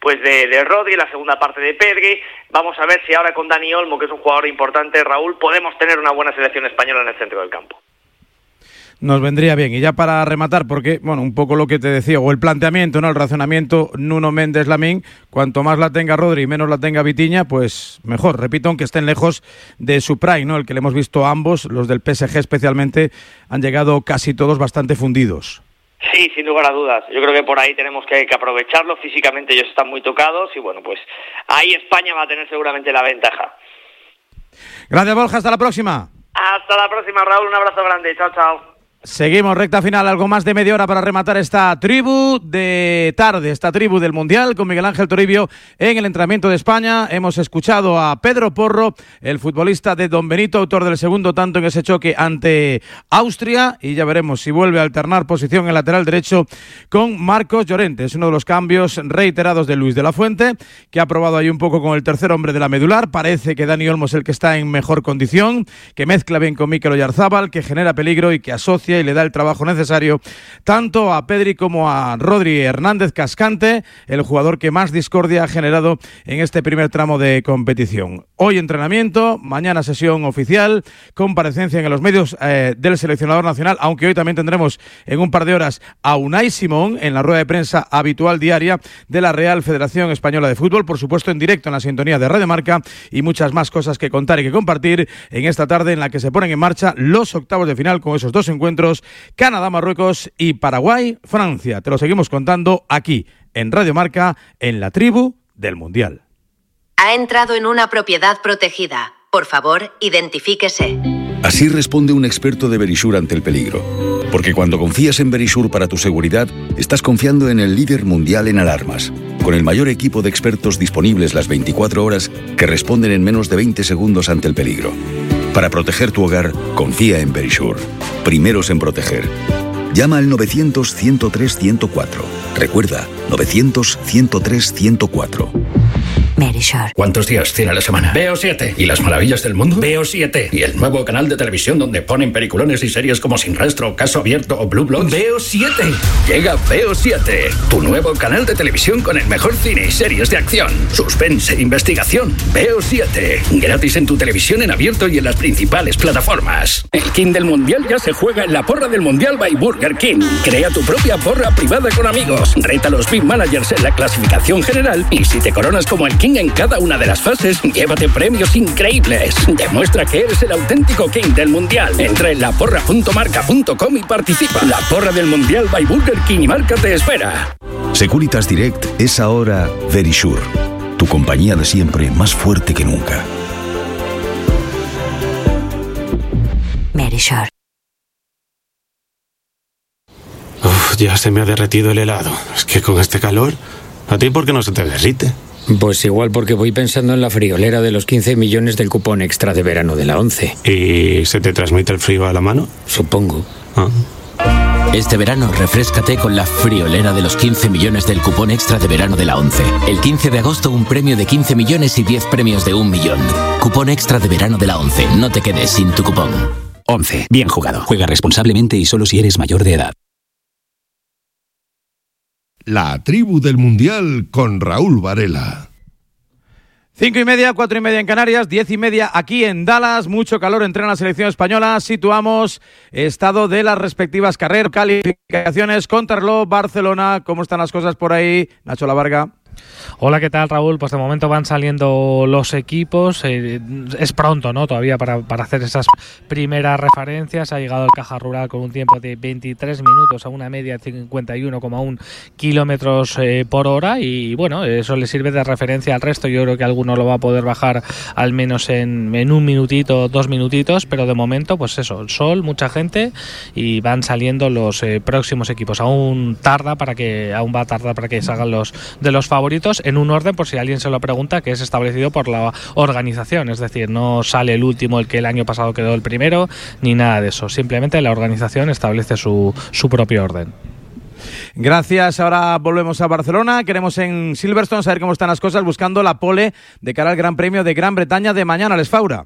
pues de Rodri, la segunda parte de Pedri. Vamos a ver si ahora con Dani Olmo, que es un jugador importante, Raúl, podemos tener una buena selección española en el centro del campo. Nos vendría bien. Y ya para rematar, porque, bueno, un poco lo que te decía, o el planteamiento, ¿no? El razonamiento, Nuno Méndez, Lamine, cuanto más la tenga Rodri y menos la tenga Vitinha, pues mejor. Repito, aunque estén lejos de su prime, ¿no? El que le hemos visto a ambos, los del PSG especialmente, han llegado casi todos bastante fundidos. Sí, sin lugar a dudas. Yo creo que por ahí tenemos que aprovecharlo. Físicamente ellos están muy tocados y bueno, pues ahí España va a tener seguramente la ventaja. Gracias, Borja. Hasta la próxima. Hasta la próxima, Raúl. Un abrazo grande. Chao, chao. Seguimos, recta final, algo más de media hora para rematar esta tribu de tarde, esta tribu del Mundial, con Miguel Ángel Toribio en el entrenamiento de España. Hemos escuchado a Pedro Porro, el futbolista de Don Benito, autor del segundo tanto en ese choque ante Austria, y ya veremos si vuelve a alternar posición en el lateral derecho con Marcos Llorente. Es uno de los cambios reiterados de Luis de la Fuente, que ha probado ahí un poco con el tercer hombre de la medular. Parece que Dani Olmo es el que está en mejor condición, que mezcla bien con Mikel Oyarzábal, que genera peligro y que asocia y le da el trabajo necesario tanto a Pedri como a Rodri Hernández Cascante, el jugador que más discordia ha generado en este primer tramo de competición. Hoy entrenamiento, mañana sesión oficial, comparecencia en los medios del seleccionador nacional, aunque hoy también tendremos en un par de horas a Unai Simón en la rueda de prensa habitual diaria de la Real Federación Española de Fútbol, por supuesto en directo en la sintonía de Radio Marca, y muchas más cosas que contar y que compartir en esta tarde en la que se ponen en marcha los octavos de final con esos dos encuentros: Canadá, Marruecos y Paraguay, Francia. Te lo seguimos contando aquí en Radio Marca, en la tribu del Mundial. Ha entrado en una propiedad protegida. Por favor, identifíquese. Así responde un experto de Verisure ante el peligro. Porque cuando confías en Verisure para tu seguridad, estás confiando en el líder mundial en alarmas, con el mayor equipo de expertos disponibles las 24 horas que responden en menos de 20 segundos ante el peligro. Para proteger tu hogar, confía en Verisure. Primeros en proteger. Llama al 900-103-104. Recuerda, 900-103-104. Verisure. ¿Cuántos días tiene la semana? Veo 7. ¿Y las maravillas del mundo? Veo 7. ¿Y el nuevo canal de televisión donde ponen peliculones y series como Sin Rastro, Caso Abierto o Blue Bloods? Veo 7. Llega Veo 7, tu nuevo canal de televisión con el mejor cine y series de acción, suspense e investigación. Veo 7. Gratis en tu televisión en abierto y en las principales plataformas. El King del Mundial ya se juega en la porra del Mundial by Burger King. Crea tu propia porra privada con amigos. Reta a los Big Managers en la clasificación general y si te coronas como el King en cada una de las fases, llévate premios increíbles. Demuestra que eres el auténtico King del Mundial. Entra en laporra.marca.com y participa. La porra del Mundial by Burger King y Marca te espera. Securitas Direct es ahora Verisure, tu compañía de siempre más fuerte que nunca. Verisure. Ya se me ha derretido el helado. Es que con este calor, ¿a ti por qué no se te derrite? Pues igual porque voy pensando en la friolera de los 15 millones del cupón extra de verano de la 11. ¿Y se te transmite el frío a la mano? Supongo. Este verano refréscate con la friolera de los 15 millones del cupón extra de verano de la 11. El 15 de agosto un premio de 15 millones y 10 premios de 1 millón. Cupón extra de verano de la 11. No te quedes sin tu cupón. 11. Bien jugado. Juega responsablemente y solo si eres mayor de edad. La tribu del Mundial con Raúl Varela. 5:30, 4:30 en Canarias, 10:30 aquí en Dallas. Mucho calor entrena la selección española. Situamos estado de las respectivas carreras, calificaciones, contrarreloj, Barcelona. ¿Cómo están las cosas por ahí? Nacho Lavarga. Hola, ¿qué tal, Raúl? Pues de momento van saliendo los equipos. Es pronto, ¿no? Todavía para hacer esas primeras referencias. Ha llegado el Caja Rural con un tiempo de 23 minutos a una media de 51,1 kilómetros por hora. Y bueno, eso le sirve de referencia al resto. Yo creo que alguno lo va a poder bajar al menos en un minutito, 2 minutitos. Pero de momento, pues eso, el sol, mucha gente y van saliendo los próximos equipos. Aún va a tardar para que salgan los de los favoritos en un orden, por si alguien se lo pregunta, que es establecido por la organización, es decir, no sale el último, el que el año pasado quedó el primero, ni nada de eso, simplemente la organización establece su propio orden. Gracias, ahora volvemos a Barcelona, queremos en Silverstone saber cómo están las cosas buscando la pole de cara al Gran Premio de Gran Bretaña de mañana, Les Faura.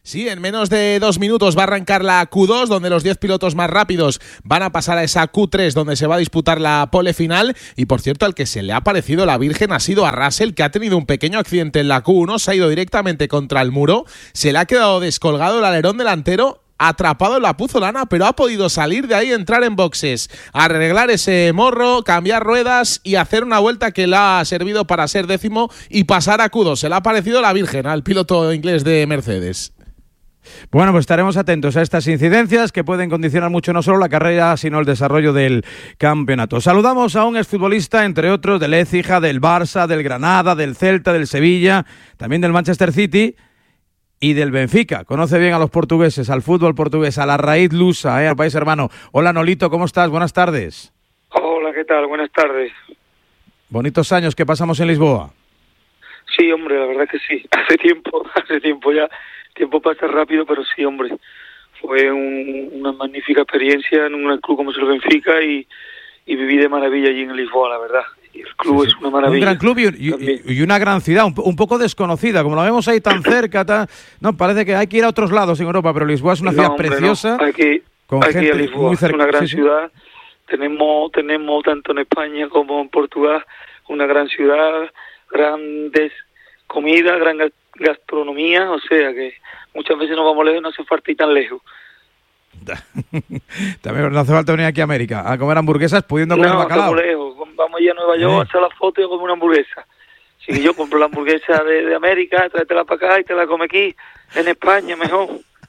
Sí, en menos de 2 minutos va a arrancar la Q2, donde los 10 pilotos más rápidos van a pasar a esa Q3, donde se va a disputar la pole final. Y por cierto, al que se le ha parecido la Virgen ha sido a Russell, que ha tenido un pequeño accidente en la Q1, se ha ido directamente contra el muro, se le ha quedado descolgado el alerón delantero, atrapado en la puzolana, pero ha podido salir de ahí, entrar en boxes, arreglar ese morro, cambiar ruedas y hacer una vuelta que le ha servido para ser 10º y pasar a Q2. Se le ha parecido la Virgen al piloto inglés de Mercedes. Bueno, pues estaremos atentos a estas incidencias que pueden condicionar mucho no solo la carrera, sino el desarrollo del campeonato. Saludamos a un exfutbolista, entre otros, del Écija, del Barça, del Granada, del Celta, del Sevilla, también del Manchester City y del Benfica. Conoce bien a los portugueses, al fútbol portugués, a la raíz lusa, al país hermano. Hola, Nolito, ¿cómo estás? Buenas tardes. Hola, ¿qué tal? Buenas tardes. Bonitos años que pasamos en Lisboa. Sí, hombre, la verdad que sí. Hace tiempo ya. Tiempo pasa rápido, pero sí, hombre. Fue una magnífica experiencia en un club como es el Benfica y viví de maravilla allí en Lisboa, la verdad. Y el club es una maravilla. Un gran club y una gran ciudad, un poco desconocida. Como la vemos ahí tan cerca, no, parece que hay que ir a otros lados en Europa, pero Lisboa es una ciudad preciosa. No. Aquí a Lisboa muy cerca, es una gran ciudad. Tenemos tanto en España como en Portugal una gran ciudad, grandes comidas, gran gastronomía, o sea que muchas veces nos vamos lejos y no hace falta ir tan lejos. También no hace falta venir aquí a América a comer hamburguesas pudiendo comer bacalao. No, estamos lejos. Vamos allá a Nueva York a hacer la foto y a comer una hamburguesa. Si yo compro la hamburguesa de América, tráetela para acá y te la come aquí, en España mejor.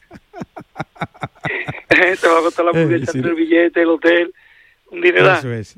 Te va a costar la hamburguesa entre el billete, el hotel, un dineral. Eso es.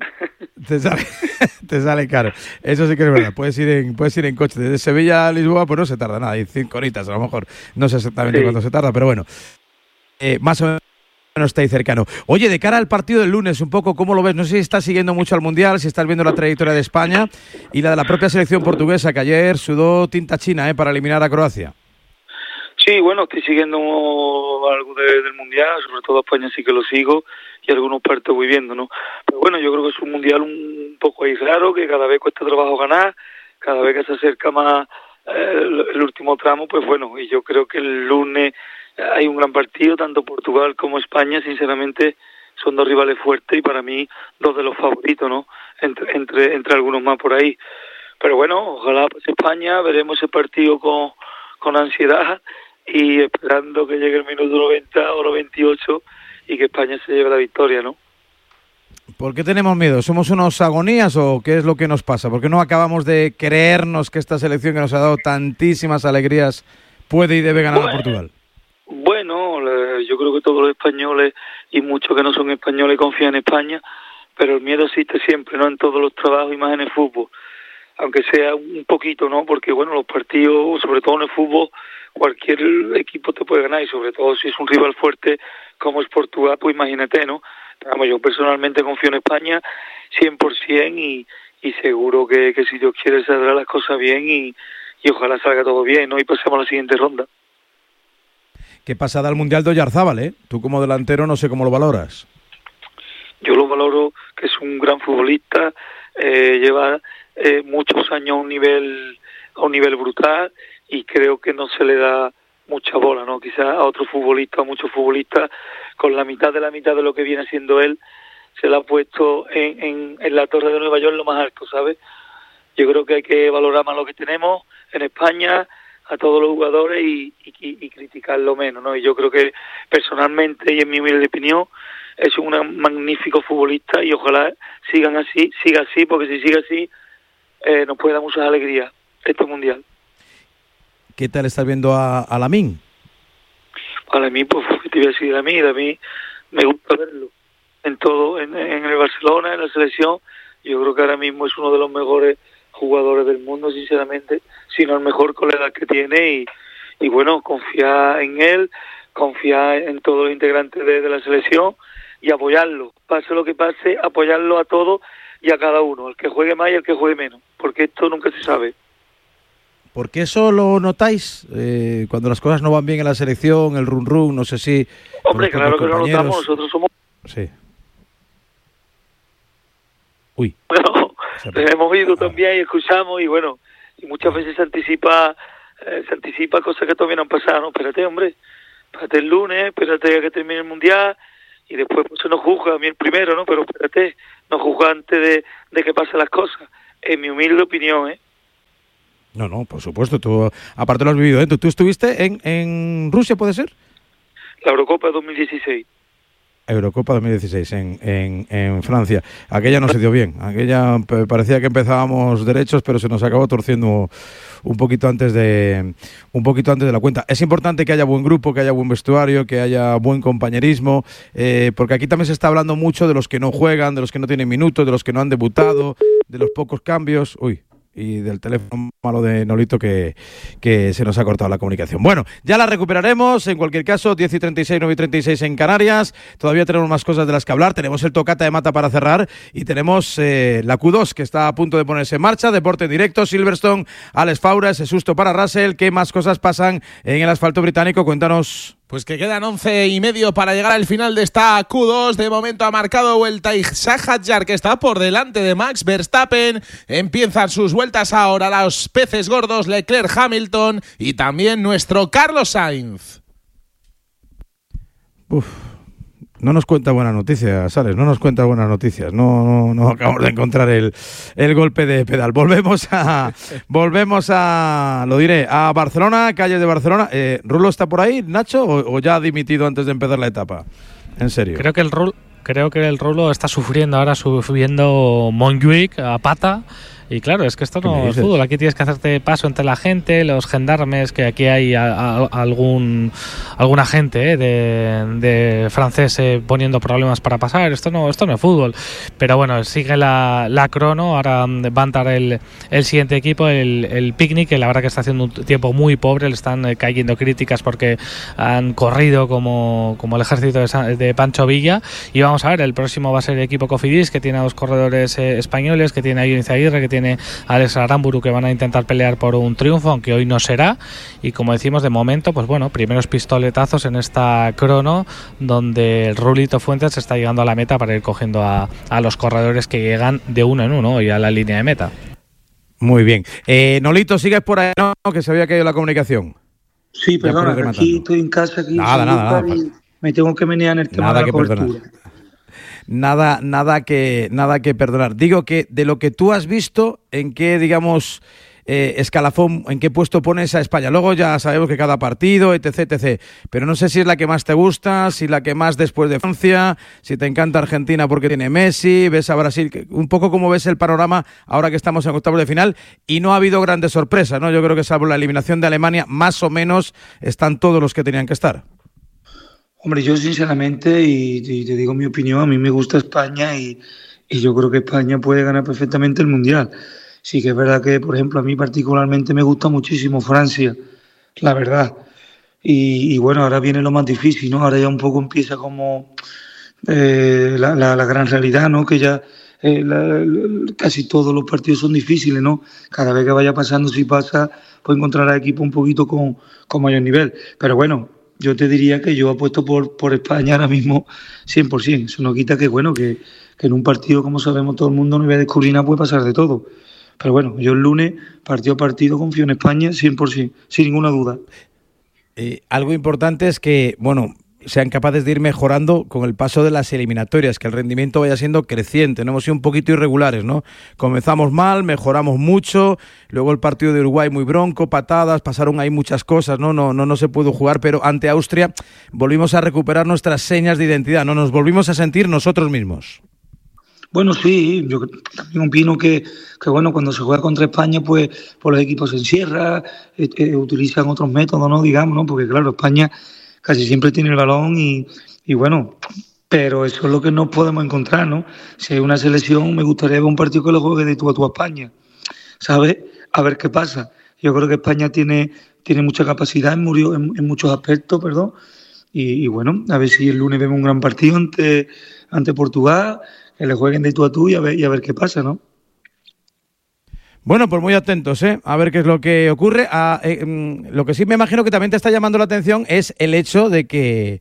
Te sale caro. Eso sí que es verdad. Puedes ir en coche desde Sevilla a Lisboa, pues no se tarda nada. Hay 5 horitas a lo mejor. No sé exactamente cuánto se tarda, pero bueno. Más o menos está ahí cercano. Oye, de cara al partido del lunes, un poco, ¿cómo lo ves? No sé si estás siguiendo mucho al Mundial, si estás viendo la trayectoria de España y la de la propia selección portuguesa, que ayer sudó tinta china para eliminar a Croacia. Sí, bueno, estoy siguiendo algo del Mundial, sobre todo a España sí que lo sigo y algunos partidos voy viendo, ¿no? Pero bueno, yo creo que es un Mundial un poco ahí raro, que cada vez cuesta trabajo ganar, cada vez que se acerca más el último tramo, pues bueno, y yo creo que el lunes hay un gran partido, tanto Portugal como España, sinceramente son dos rivales fuertes y para mí dos de los favoritos, ¿no? Entre algunos más por ahí. Pero bueno, ojalá pase España, veremos ese partido con ansiedad y esperando que llegue el minuto 90 o 98 y que España se lleve la victoria, ¿no? ¿Por qué tenemos miedo? ¿Somos unos agonías o qué es lo que nos pasa? ¿Por qué no acabamos de creernos que esta selección que nos ha dado tantísimas alegrías puede y debe ganar a Portugal? Bueno, yo creo que todos los españoles y muchos que no son españoles confían en España, pero el miedo existe siempre, ¿no? En todos los trabajos y más en el fútbol, aunque sea un poquito, ¿no? Porque bueno, los partidos, sobre todo en el fútbol, cualquier equipo te puede ganar y sobre todo si es un rival fuerte como es Portugal, pues imagínate, ¿no? Pero vamos, yo personalmente confío en España 100% y seguro que si Dios quiere saldrá las cosas bien y ojalá salga todo bien, ¿no? Y pasemos a la siguiente ronda. Qué pasada el Mundial de Oyarzábal, ¿eh? Tú como delantero no sé cómo lo valoras. Yo lo valoro, que es un gran futbolista, lleva muchos años a un nivel brutal y creo que no se le da mucha bola, ¿no? Quizás a otros futbolistas, a muchos futbolistas, con la mitad de lo que viene siendo él, se le ha puesto en la Torre de Nueva York lo más alto, ¿sabes? Yo creo que hay que valorar más lo que tenemos en España, a todos los jugadores y criticarlo menos, ¿no? Y yo creo que personalmente y en mi humilde opinión es un magnífico futbolista y ojalá siga así, porque si sigue así nos puede dar muchas alegrías este Mundial. ¿Qué tal estás viendo a Lamine? A Lamine, pues, ¿qué te iba a decir a mí? A mí me gusta verlo en todo, en el Barcelona, en la selección. Yo creo que ahora mismo es uno de los mejores jugadores del mundo, sinceramente, si no el mejor con la edad que tiene y bueno, confiar en él, confiar en todos los integrantes de la selección y apoyarlo, pase lo que pase, apoyarlo a todos y a cada uno, el que juegue más y el que juegue menos, porque esto nunca se sabe. ¿Por qué eso lo notáis cuando las cosas no van bien en la selección, el run, no sé si... Hombre, claro que lo notamos, nosotros somos... Sí. Uy. Bueno, hemos ido también y escuchamos y bueno, y muchas veces se anticipa se anticipa cosas que todavía no han pasado, ¿no? Espérate, hombre, espérate el lunes, espérate a que termine el Mundial y después pues se nos juzga, a mí el primero, ¿no? Pero espérate, nos juzga antes de que pasen las cosas, en mi humilde opinión, ¿eh? No, por supuesto, tú aparte lo has vivido, ¿eh? ¿Tú estuviste en Rusia, puede ser? La Eurocopa 2016. Eurocopa 2016 en Francia. Aquella no se dio bien. Aquella parecía que empezábamos derechos, pero se nos acabó torciendo un poquito antes de la cuenta. Es importante que haya buen grupo, que haya buen vestuario, que haya buen compañerismo, porque aquí también se está hablando mucho de los que no juegan, de los que no tienen minutos, de los que no han debutado, de los pocos cambios. Y del teléfono malo de Nolito que se nos ha cortado la comunicación. Bueno, ya la recuperaremos. En cualquier caso, 10:36, 9:36 en Canarias. Todavía tenemos más cosas de las que hablar. Tenemos el Tocata de Mata para cerrar y tenemos la Q2 que está a punto de ponerse en marcha. Deporte en directo, Silverstone, Alex Faura, ese susto para Russell. ¿Qué más cosas pasan en el asfalto británico? Cuéntanos. Pues que quedan 11:30 para llegar al final de esta Q2. De momento ha marcado vuelta Isaac Hadjar, que está por delante de Max Verstappen. Empiezan sus vueltas ahora los peces gordos Leclerc, Hamilton y también nuestro Carlos Sainz. No nos cuenta buenas noticias, Sales, no nos cuenta buenas noticias. No acabamos de encontrar el golpe de pedal. Volvemos a, lo diré, a Barcelona, calle de Barcelona. ¿Rulo está por ahí, Nacho, o ya ha dimitido antes de empezar la etapa? En serio. Creo que el Rulo está sufriendo ahora, subiendo Montjuic a pata. Y claro, es que esto no es fútbol. Aquí tienes que hacerte paso entre la gente, los gendarmes, que aquí hay algún agente de francés poniendo problemas para pasar. Esto no es fútbol. Pero bueno, sigue la crono. Ahora va a entrar el siguiente equipo, el Picnic, que la verdad que está haciendo un tiempo muy pobre. Le están cayendo críticas porque han corrido como el ejército de Pancho Villa. Y vamos a ver, el próximo va a ser el equipo Cofidis, que tiene a dos corredores españoles, que tiene a Ionis Aguirre, que tiene a Alex Aramburu, que van a intentar pelear por un triunfo, aunque hoy no será. Y como decimos, de momento, pues bueno, primeros pistoletazos en esta crono, donde el Rulito Fuentes está llegando a la meta para ir cogiendo a los corredores que llegan de uno en uno y a la línea de meta. Muy bien. Nolito, ¿sigues por ahí, no? Que se había caído la comunicación. Sí, perdona, aquí estoy en casa. Nada. Me tengo que menear en el tema de la cobertura. Nada que perdonar. Digo que de lo que tú has visto, en qué, digamos, escalafón, en qué puesto pones a España. Luego ya sabemos que cada partido, etc. Pero no sé si es la que más te gusta, si la que más después de Francia, si te encanta Argentina porque tiene Messi, ves a Brasil. Un poco cómo ves el panorama ahora que estamos en octavos de final y no ha habido grandes sorpresas, ¿no? Yo creo que salvo la eliminación de Alemania, más o menos están todos los que tenían que estar. Hombre, yo sinceramente, y te digo mi opinión, a mí me gusta España y yo creo que España puede ganar perfectamente el Mundial. Sí que es verdad que, por ejemplo, a mí particularmente me gusta muchísimo Francia, la verdad. Y bueno, ahora viene lo más difícil, ¿no? Ahora ya un poco empieza como la gran realidad, ¿no? Que ya casi todos los partidos son difíciles, ¿no? Cada vez que vaya pasando, si pasa, pues encontrar a equipo un poquito con mayor nivel. Pero bueno, yo te diría que yo apuesto por España ahora mismo 100%. Eso no quita que, bueno, que en un partido, como sabemos todo el mundo, a nivel de Curina puede pasar de todo. Pero bueno, yo el lunes, partido a partido, confío en España 100%, sin ninguna duda. Algo importante es que, bueno, sean capaces de ir mejorando con el paso de las eliminatorias, que el rendimiento vaya siendo creciente, ¿no? Hemos sido un poquito irregulares, ¿no? Comenzamos mal, mejoramos mucho, luego el partido de Uruguay muy bronco, patadas, pasaron ahí muchas cosas, ¿no? No se pudo jugar, pero ante Austria volvimos a recuperar nuestras señas de identidad, ¿no? Nos volvimos a sentir nosotros mismos. Bueno, sí, yo también opino que bueno, cuando se juega contra España, pues los equipos se encierran, utilizan otros métodos, ¿no? Digamos, ¿no? Porque claro, España casi siempre tiene el balón y bueno, pero eso es lo que no podemos encontrar, ¿no? Si hay una selección, me gustaría ver un partido que lo juegue de tú a tú a España, ¿sabes? A ver qué pasa. Yo creo que España tiene mucha capacidad en muchos aspectos, perdón, y bueno, a ver si el lunes vemos un gran partido ante Portugal, que le jueguen de tú a tú y a ver qué pasa, ¿no? Bueno, pues muy atentos, a ver qué es lo que ocurre. Lo que sí me imagino que también te está llamando la atención es el hecho de que,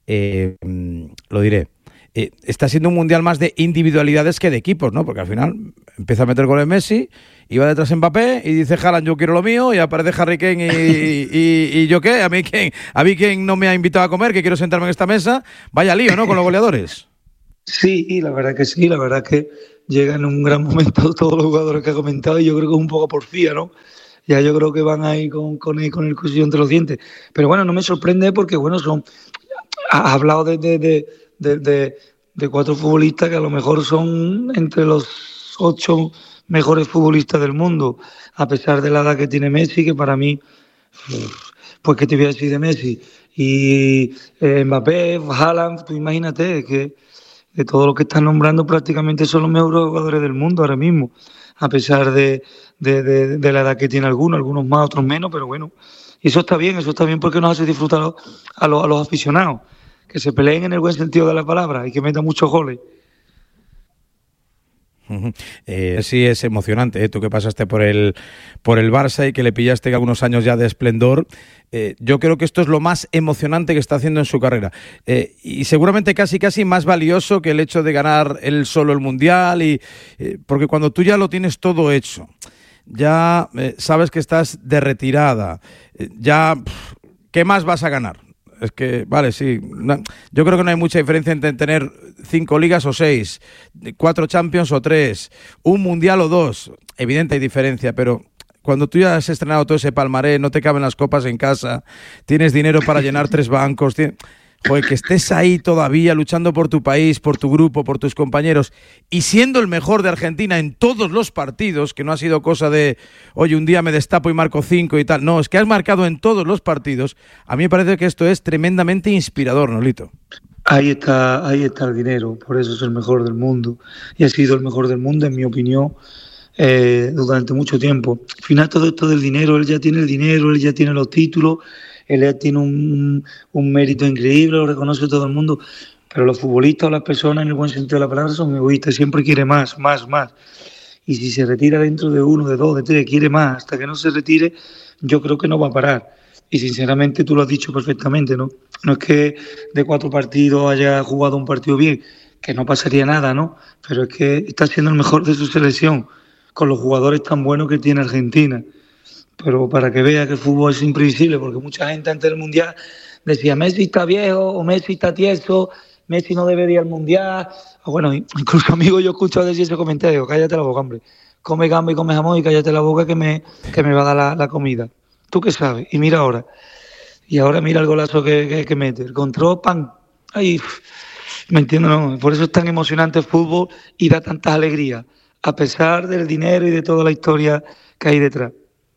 lo diré, está siendo un mundial más de individualidades que de equipos, ¿no? Porque al final empieza a meter goles Messi y va detrás Mbappé y dice Haaland, yo quiero lo mío, y aparece Harry Kane y ¿yo qué? ¿A mí quién no me ha invitado a comer, que quiero sentarme en esta mesa? Vaya lío, ¿no?, con los goleadores. Sí, la verdad que sí, la verdad que llegan en un gran momento todos los jugadores que ha comentado, y yo creo que es un poco porfía, ¿no? Ya yo creo que van ahí con el cuchillo entre los dientes. Pero bueno, no me sorprende porque, bueno, ha hablado de 4 futbolistas que a lo mejor son entre los 8 mejores futbolistas del mundo, a pesar de la edad que tiene Messi, que para mí, pues qué te voy a decir de Messi, y Mbappé, Haaland, tú imagínate que de todo lo que están nombrando prácticamente son los mejores jugadores del mundo ahora mismo, a pesar de la edad que tiene algunos más, otros menos, pero bueno, y eso está bien porque nos hace disfrutar a los aficionados, que se peleen en el buen sentido de la palabra y que metan muchos goles. Sí, es emocionante, tú que pasaste por el Barça y que le pillaste algunos años ya de esplendor. Yo creo que esto es lo más emocionante que está haciendo en su carrera, y seguramente casi más valioso que el hecho de ganar él solo el Mundial, porque cuando tú ya lo tienes todo hecho, ya sabes que estás de retirada, ya ¿qué más vas a ganar? Es que, vale, sí, yo creo que no hay mucha diferencia entre tener 5 ligas o 6, 4 Champions o 3, un Mundial o 2. Evidente hay diferencia, pero cuando tú ya has estrenado todo ese palmarés, no te caben las copas en casa, tienes dinero para llenar 3 bancos, joder, que estés ahí todavía luchando por tu país, por tu grupo, por tus compañeros, y siendo el mejor de Argentina en todos los partidos, que no ha sido cosa de, oye, un día me destapo y marco 5 y tal. No, es que has marcado en todos los partidos. A mí me parece que esto es tremendamente inspirador, ¿no, Lito? Ahí está el dinero, por eso es el mejor del mundo, y ha sido el mejor del mundo, en mi opinión, durante mucho tiempo. Al final todo esto del dinero, él ya tiene el dinero, él ya tiene los títulos, él ya tiene un mérito increíble, lo reconoce todo el mundo, pero los futbolistas o las personas, en el buen sentido de la palabra, son egoístas, siempre quiere más. Y si se retira dentro de 1, de 2, de 3, quiere más, hasta que no se retire, yo creo que no va a parar. Y sinceramente tú lo has dicho perfectamente, ¿no? No es que de 4 partidos haya jugado un partido bien, que no pasaría nada, ¿no? Pero es que está siendo el mejor de su selección, con los jugadores tan buenos que tiene Argentina. Pero para que vea que el fútbol es imprevisible, porque mucha gente antes del Mundial decía Messi está viejo o Messi está tieso, Messi no debería ir al Mundial. O bueno, incluso amigos, yo escucho decir ese comentario, cállate la boca, hombre, come gamba y come jamón y cállate la boca que me va a dar la comida. ¿Tú qué sabes? Y mira ahora. Y ahora mira el golazo que mete. El control, ¡pam! Ay, me entiendo, ¿no? Por eso es tan emocionante el fútbol y da tantas alegrías, a pesar del dinero y de toda la historia que hay detrás.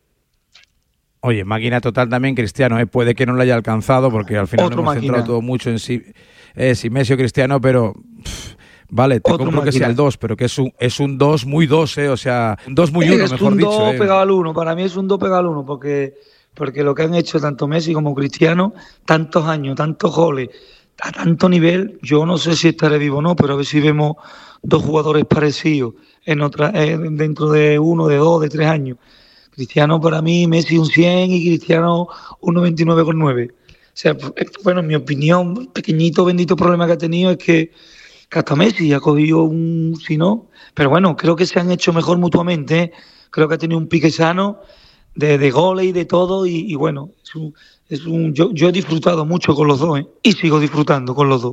Oye, máquina total también Cristiano, puede que no lo haya alcanzado porque al final no hemos centrado todo mucho en sí, si Messi o Cristiano, pero vale, te compro que sea el 2, pero que es un 2 muy 2, o sea, un 2 muy 1, mejor dicho. Es un 2 pegado al 1, para mí es un 2 pegado al 1, porque lo que han hecho tanto Messi como Cristiano, tantos años, tantos goles, a tanto nivel, yo no sé si estaré vivo o no, pero a ver si vemos 2 jugadores parecidos dentro de 1, de 2, de 3 años. Cristiano para mí, Messi un 100 y Cristiano un 99,9. O sea, bueno, en mi opinión, pequeñito bendito problema que ha tenido es que hasta Messi ha cogido un si no, pero bueno, creo que se han hecho mejor mutuamente, ¿eh? Creo que ha tenido un pique sano de goles y de todo y bueno, yo he disfrutado mucho con los dos, ¿eh? Y sigo disfrutando con los dos.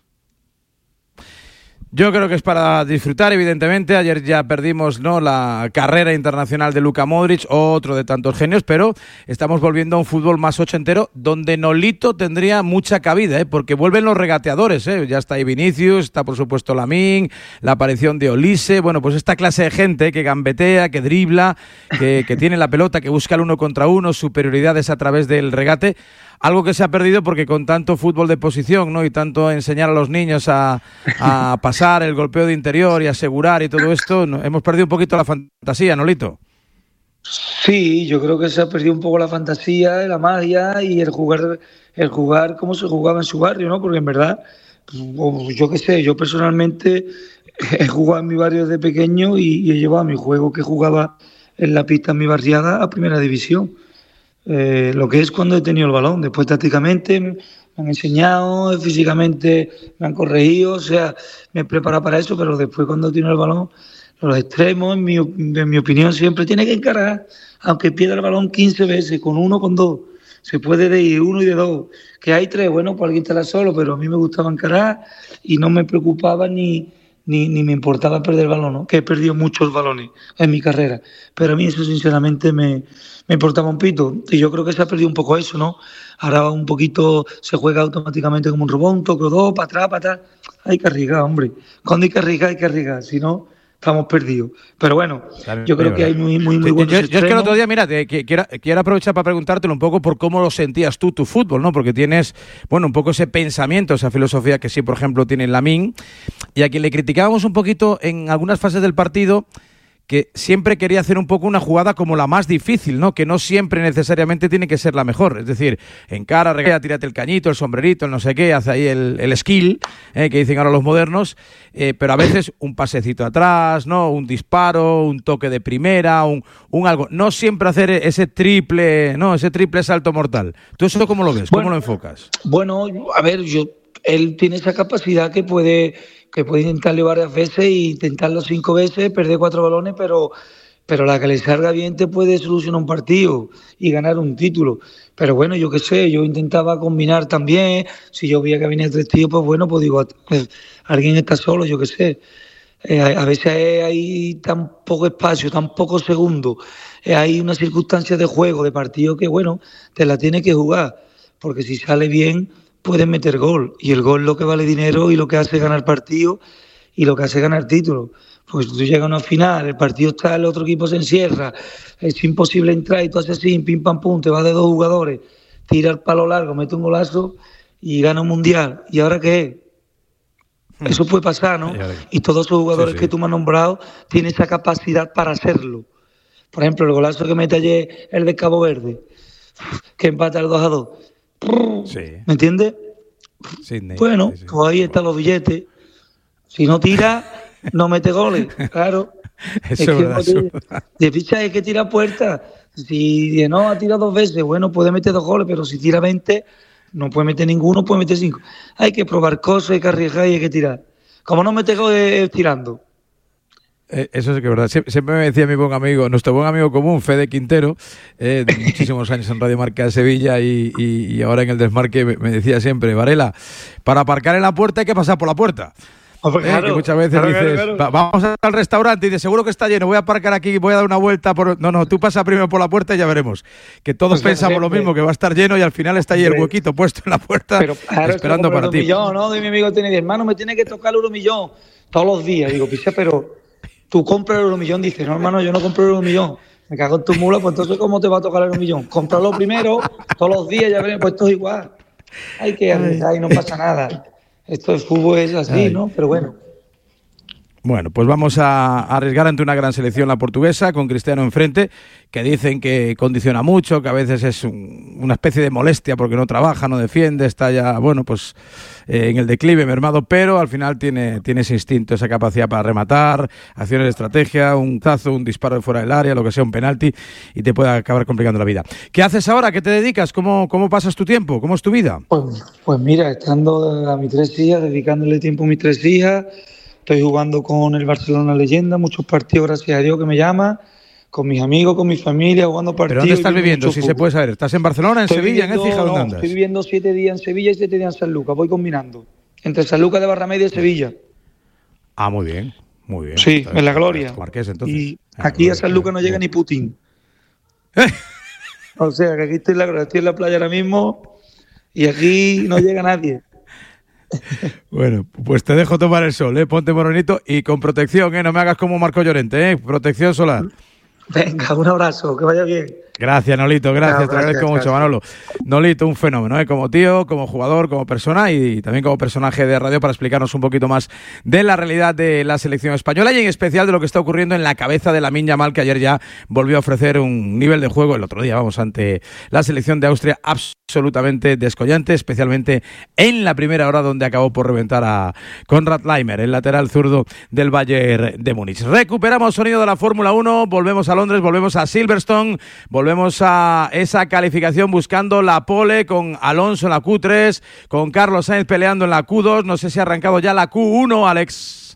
Yo creo que es para disfrutar, evidentemente. Ayer ya perdimos, ¿no?, la carrera internacional de Luka Modric, otro de tantos genios, pero estamos volviendo a un fútbol más ochentero, donde Nolito tendría mucha cabida, porque vuelven los regateadores, ya está ahí Vinicius, está por supuesto Lamine, la aparición de Olise, bueno, pues esta clase de gente que gambetea, que dribla, que tiene la pelota, que busca el 1 contra 1, superioridades a través del regate. Algo que se ha perdido porque con tanto fútbol de posición, ¿no?, y tanto enseñar a los niños a pasar el golpeo de interior y asegurar y todo esto, ¿no?, hemos perdido un poquito la fantasía, ¿no, Lito? Sí, yo creo que se ha perdido un poco la fantasía, la magia y el jugar como se jugaba en su barrio, ¿no? Porque en verdad, yo qué sé, yo personalmente he jugado en mi barrio desde pequeño y he llevado mi juego que jugaba en la pista en mi barriada a primera división. Lo que es cuando he tenido el balón. Después tácticamente me han enseñado, físicamente me han corregido, o sea, me he preparado para eso, pero después cuando he tenido el balón, Los extremos, en mi opinión, siempre tiene que encarar, aunque pierda el balón 15 veces, con 1, con 2. Se puede de ir 1 y de 2. Que hay 3, bueno, pues alguien estará solo, pero a mí me gustaba encarar y no me preocupaba ni me importaba perder el balón, ¿no? Que he perdido muchos balones en mi carrera. Pero a mí eso, sinceramente, me importaba un pito. Y yo creo que se ha perdido un poco eso, ¿no? Ahora un poquito se juega automáticamente como un robot, un toque o dos, para atrás. Hay que arriesgar, hombre. Cuando hay que arriesgar. Si no, estamos perdidos. Pero bueno, yo creo que hay muy buenos yo es que el otro día, mira, quiero aprovechar para preguntártelo un poco por cómo lo sentías tú, tu fútbol, ¿no? Porque tienes, bueno, un poco ese pensamiento, esa filosofía que sí, por ejemplo, tiene Lamine, y a quien le criticábamos un poquito en algunas fases del partido, que siempre quería hacer un poco una jugada como la más difícil, ¿no? Que no siempre necesariamente tiene que ser la mejor. Es decir, encara, regala, tírate el cañito, el sombrerito, el no sé qué, hace ahí el skill, que dicen ahora los modernos, pero a veces un pasecito atrás, ¿no? Un disparo, un toque de primera, un algo. No siempre hacer ese triple, ¿no? Ese triple salto mortal. ¿Tú eso cómo lo ves? ¿Cómo lo enfocas? Bueno, a ver, él tiene esa capacidad que puede intentarlo varias veces e intentarlo 5 veces, perder 4 balones, pero la que le salga bien te puede solucionar un partido y ganar un título. Pero bueno, yo qué sé, yo intentaba combinar también. Si yo veía que venía 3 tíos, pues bueno, pues digo, alguien está solo, yo qué sé. A veces hay tan poco espacio, tan pocos segundos. Hay una circunstancia de juego, de partido que, bueno, te la tienes que jugar. Porque si sale bien, puedes meter gol, y el gol es lo que vale dinero y lo que hace ganar partido y lo que hace ganar título. Pues tú llegas a una final, el partido está, el otro equipo se encierra, es imposible entrar y tú haces así, pim pam pum, te vas de 2 jugadores, tira el palo largo, mete un golazo y gana un mundial. ¿Y ahora qué es? Eso puede pasar, ¿no? Y todos esos jugadores que tú me has nombrado tienen esa capacidad para hacerlo. Por ejemplo, el golazo que mete ayer el de Cabo Verde, que empata el 2-2. Sí. ¿Me entiendes? Sydney, bueno, sí. Pues ahí están los billetes. Si no tira, no mete goles, claro. Eso es verdad. De ficha hay que tirar puertas. Si no ha tirado 2 veces, bueno, puede meter 2 goles, pero si tira 20, no puede meter ninguno, puede meter 5. Hay que probar cosas, hay que arriesgar y hay que tirar. Como no mete goles, tirando. Eso sí que es verdad. Siempre me decía mi buen amigo, nuestro buen amigo común, Fede Quintero, de muchísimos años en Radio Marca de Sevilla y ahora en el Desmarque, me decía siempre, Varela, para aparcar en la puerta hay que pasar por la puerta. Claro, que muchas veces dices, vamos al restaurante y de seguro que está lleno, voy a aparcar aquí, voy a dar una vuelta. No, tú pasa primero por la puerta y ya veremos. Que todos pensamos lo mismo, que va a estar lleno y al final está ahí el huequito puesto en la puerta, pero, claro, esperando para ti. Millón, ¿no? De mi amigo tiene 10 hermano, me tiene que tocar el Euromillón todos los días. Digo, picha, pero tú compras el Euromillón. Dice, no, hermano, yo no compro el Euromillón. Me cago en tu mula, pues entonces, ¿cómo te va a tocar el Euromillón? Cómpralo primero, todos los días, ya veremos, pues esto es igual. Hay que arriesgar y no pasa nada. Esto de fútbol es así, ¿no? Pero bueno. Bueno, pues vamos a arriesgar ante una gran selección, la portuguesa, con Cristiano enfrente, que dicen que condiciona mucho, que a veces es una especie de molestia porque no trabaja, no defiende, está ya, bueno, pues en el declive, mermado, pero al final tiene ese instinto, esa capacidad para rematar, acciones de estrategia, un tazo, un disparo de fuera del área, lo que sea, un penalti, y te puede acabar complicando la vida. ¿Qué haces ahora? ¿Qué te dedicas? ¿Cómo pasas tu tiempo? ¿Cómo es tu vida? Pues mira, estando a mis 3 hijas, dedicándole tiempo a mis 3 hijas. Estoy jugando con el Barcelona Leyenda, muchos partidos, gracias a Dios, que me llama, con mis amigos, con mi familia, jugando partidos. ¿Pero dónde estás viviendo, si se puede saber? ¿Estás en Barcelona, en Sevilla, en Écija? ¿Dónde andas? Estoy viviendo 7 días en Sevilla y 7 días en San Lucas, voy combinando. Entre San Lucas de Barrameda y Sevilla. Ah, muy bien, muy bien. Sí, en la gloria. Marqués, entonces. Y aquí a San Lucas no llega ni Putin. O sea, que aquí estoy en la playa ahora mismo y aquí no llega nadie. Bueno, pues te dejo tomar el sol, ponte moronito y con protección, no me hagas como Marco Llorente, protección solar. Venga, un abrazo, que vaya bien. Gracias, Nolito, gracias, te agradezco mucho, Manolo. Nolito, un fenómeno, como tío, como jugador, como persona y también como personaje de radio para explicarnos un poquito más de la realidad de la selección española y en especial de lo que está ocurriendo en la cabeza de Lamine Yamal, que ayer ya volvió a ofrecer un nivel de juego, el otro día, ante la selección de Austria absolutamente descollante, especialmente en la primera hora donde acabó por reventar a Konrad Laimer, el lateral zurdo del Bayern de Múnich. Recuperamos sonido de la Fórmula 1, volvemos a Londres, volvemos a Silverstone, volvemos a esa calificación buscando la pole con Alonso en la Q3, con Carlos Sainz peleando en la Q2, no sé si ha arrancado ya la Q1, Alex.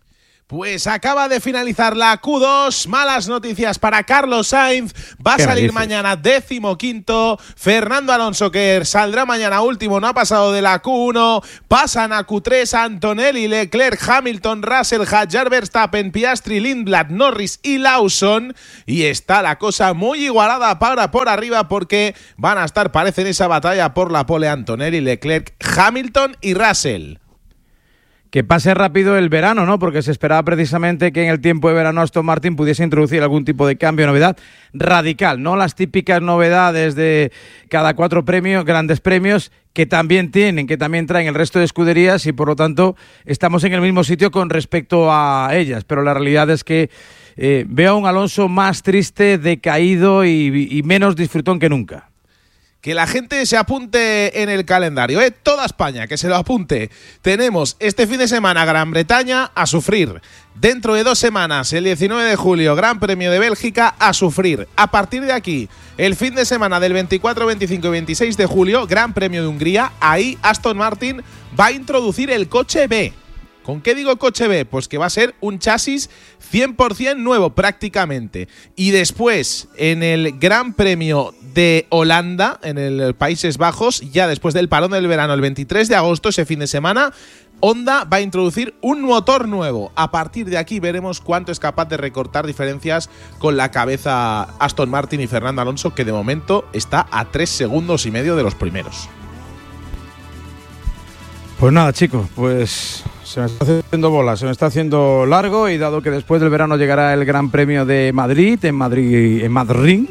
Pues acaba de finalizar la Q2, malas noticias para Carlos Sainz, va a salir mañana 15º, Fernando Alonso, que saldrá mañana último, no ha pasado de la Q1, pasan a Q3 Antonelli, Leclerc, Hamilton, Russell, Hadjar, Verstappen, Piastri, Lindblad, Norris y Lawson, y está la cosa muy igualada para por arriba porque van a estar, parece, en esa batalla por la pole Antonelli, Leclerc, Hamilton y Russell. Que pase rápido el verano, ¿no? Porque se esperaba precisamente que en el tiempo de verano Aston Martin pudiese introducir algún tipo de cambio, novedad radical, no las típicas novedades de cada 4 grandes premios que también traen el resto de escuderías y por lo tanto estamos en el mismo sitio con respecto a ellas, pero la realidad es que veo a un Alonso más triste, decaído y menos disfrutón que nunca. Que la gente se apunte en el calendario, toda España, que se lo apunte. Tenemos este fin de semana Gran Bretaña a sufrir. Dentro de 2 semanas, el 19 de julio, Gran Premio de Bélgica a sufrir. A partir de aquí, el fin de semana del 24, 25 y 26 de julio, Gran Premio de Hungría. Ahí Aston Martin va a introducir el coche B. ¿Con qué digo coche B? Pues que va a ser un chasis 100% nuevo prácticamente. Y después, en el Gran Premio de Holanda, en el Países Bajos, ya después del parón del verano, el 23 de agosto, ese fin de semana, Honda va a introducir un motor nuevo. A partir de aquí veremos cuánto es capaz de recortar diferencias con la cabeza Aston Martin y Fernando Alonso, que de momento está a 3,5 segundos de los primeros. Pues nada, chicos, pues se me está haciendo bola, se me está haciendo largo y dado que después del verano llegará el Gran Premio de Madrid, en Madrid,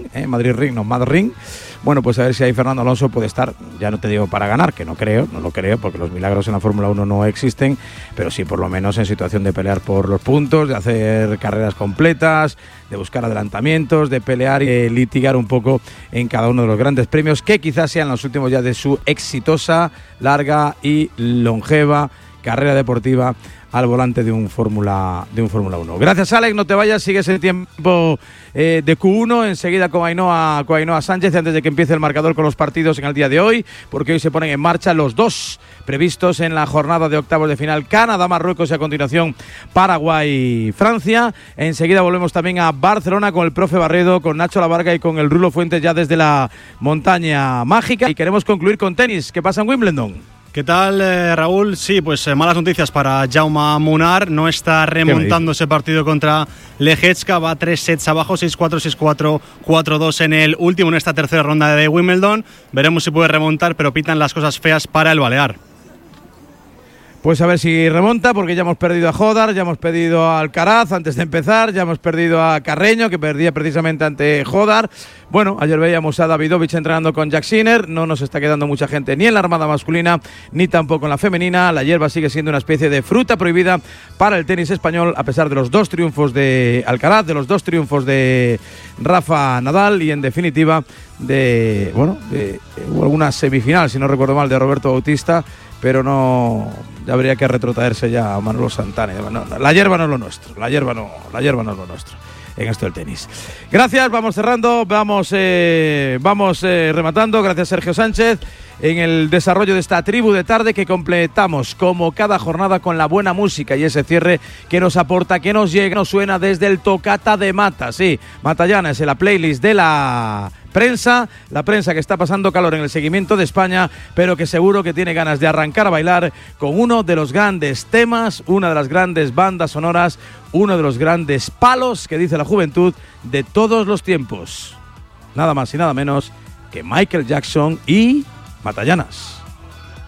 bueno, pues a ver si ahí Fernando Alonso puede estar, ya no te digo para ganar, que no lo creo, porque los milagros en la Fórmula 1 no existen, pero sí por lo menos en situación de pelear por los puntos, de hacer carreras completas, de buscar adelantamientos, de pelear y litigar un poco en cada uno de los grandes premios, que quizás sean los últimos ya de su exitosa, larga y longeva carrera deportiva al volante de un Fórmula 1. Gracias, Alex, no te vayas, sigues el tiempo de Q1, enseguida con Ainhoa Sánchez, antes de que empiece el marcador con los partidos en el día de hoy, porque hoy se ponen en marcha los 2 previstos en la jornada de octavos de final, Canadá, Marruecos y a continuación Paraguay, Francia. Enseguida volvemos también a Barcelona con el profe Barredo, con Nacho Lavarga y con el Rulo Fuentes ya desde la montaña mágica. Y queremos concluir con tenis. ¿Qué pasa en Wimbledon? ¿Qué tal, Raúl? Sí, pues malas noticias para Jaume Munar. No está remontando ese partido contra Lehecka. Va 3 sets abajo, 6-4, 6-4, 4-2 en el último, en esta tercera ronda de Wimbledon. Veremos si puede remontar, pero pintan las cosas feas para el balear. Pues a ver si remonta, porque ya hemos perdido a Jodar, ya hemos perdido a Alcaraz antes de empezar, ya hemos perdido a Carreño, que perdía precisamente ante Jodar. Bueno, ayer veíamos a Davidovich entrenando con Jack Sinner, no nos está quedando mucha gente ni en la armada masculina, ni tampoco en la femenina. La hierba sigue siendo una especie de fruta prohibida para el tenis español, a pesar de los 2 triunfos de Alcaraz, de los 2 triunfos de Rafa Nadal y en definitiva de alguna semifinal, si no recuerdo mal, de Roberto Bautista, pero no, habría que retrotraerse ya a Manolo Santana. No, la hierba no es lo nuestro, la hierba no es lo nuestro en esto del tenis. Gracias, vamos cerrando, vamos rematando. Gracias, Sergio Sánchez, en el desarrollo de esta tribu de tarde que completamos como cada jornada con la buena música y ese cierre que nos aporta, que nos llega, nos suena desde el Tocata de Mata. Sí, Matallana es la playlist de la prensa que está pasando calor en el seguimiento de España, pero que seguro que tiene ganas de arrancar a bailar con uno de los grandes temas, una de las grandes bandas sonoras, uno de los grandes palos que dice la juventud de todos los tiempos. Nada más y nada menos que Michael Jackson y Matallanas.